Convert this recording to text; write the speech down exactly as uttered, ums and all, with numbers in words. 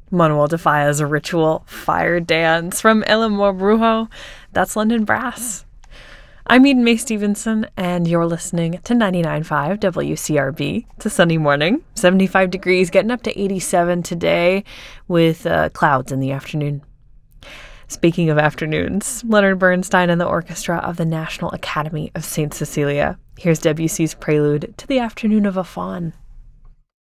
Manuel de Falla's Ritual Fire Dance from El Amor Brujo. That's London Brass. I'm Eden Mae Stevenson, and you're listening to ninety-nine point five W C R B. It's a sunny morning, seventy-five degrees, getting up to eighty-seven today with uh, clouds in the afternoon. Speaking of afternoons, Leonard Bernstein and the orchestra of the National Academy of Saint Cecilia. Here's Debussy's prelude to the Afternoon of a Faun.